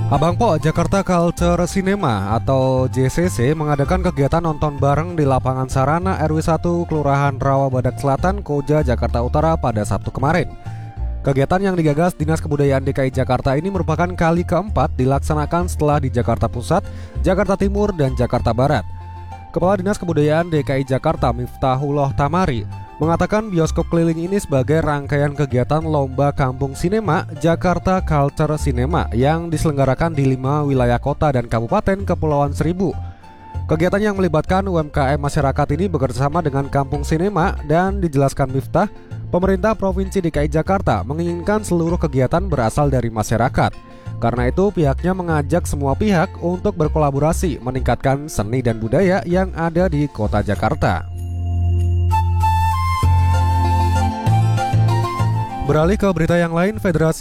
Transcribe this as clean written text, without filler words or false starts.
Abang Po Jakarta Culture Cinema atau JCC mengadakan kegiatan nonton bareng di lapangan Sarana RW 1 Kelurahan Rawabadak Selatan, Koja, Jakarta Utara pada Sabtu kemarin. Kegiatan yang digagas Dinas Kebudayaan DKI Jakarta ini merupakan kali keempat dilaksanakan setelah di Jakarta Pusat, Jakarta Timur, dan Jakarta Barat. Kepala Dinas Kebudayaan DKI Jakarta Miftahullah Tamari mengatakan bioskop keliling ini sebagai rangkaian kegiatan Lomba Kampung Sinema Jakarta Culture Cinema yang diselenggarakan di 5 wilayah kota dan kabupaten Kepulauan Seribu. Kegiatan yang melibatkan UMKM masyarakat ini bekerjasama dengan Kampung Sinema dan dijelaskan Miftah, pemerintah Provinsi DKI Jakarta menginginkan seluruh kegiatan berasal dari masyarakat. Karena itu pihaknya mengajak semua pihak untuk berkolaborasi meningkatkan seni dan budaya yang ada di kota Jakarta. Beralih ke berita yang lain, Federasi